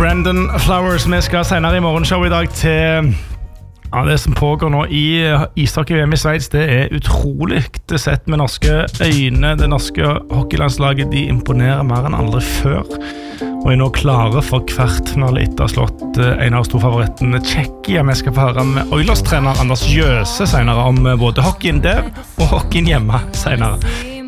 Brandon Flowers. Vi skal senere i morgenshow I dag til det som pågår nå I ishockey-VM I Schweiz. Det utrolig sett med norske øyne. Det norske hockeylandslaget de imponerer mer enn aldri før. Og nå klare for kvartfinale etter å ha slått en av storfavorittene Tsjekkia. Vi skal få høre med Oilers-trener Anders Jøse senere om både hockeyen der og hockeyen hjemme senere.